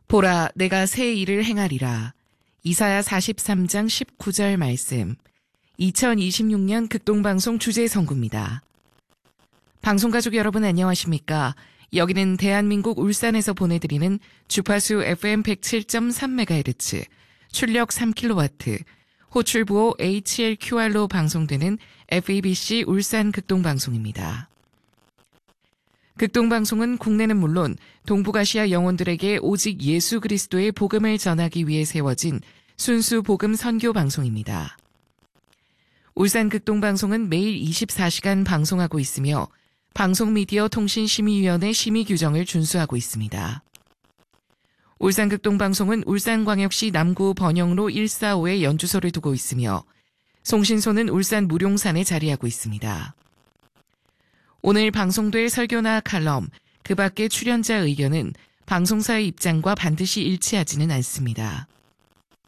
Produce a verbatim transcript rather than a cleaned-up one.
보라, 내가 새 일을 행하리라. 이사야 사십삼 장 십구 절 말씀. 이천이십육 년 극동방송 주제선구입니다. 방송가족 여러분 안녕하십니까? 여기는 대한민국 울산에서 보내드리는 주파수 에프엠 백칠 점 삼 메가헤르츠, 출력 삼 킬로와트, 호출부호 에이치엘큐알로 방송되는 에프이비씨 울산 극동방송입니다. 극동방송은 국내는 물론 동북아시아 영혼들에게 오직 예수 그리스도의 복음을 전하기 위해 세워진 순수 복음 선교 방송입니다. 울산 극동방송은 매일 이십사 시간 방송하고 있으며 방송미디어통신심의위원회 심의 규정을 준수하고 있습니다. 울산 극동방송은 울산광역시 남구 번영로 백사십오에 연주소를 두고 있으며 송신소는 울산 무룡산에 자리하고 있습니다. 오늘 방송될 설교나 칼럼, 그 밖의 출연자 의견은 방송사의 입장과 반드시 일치하지는 않습니다.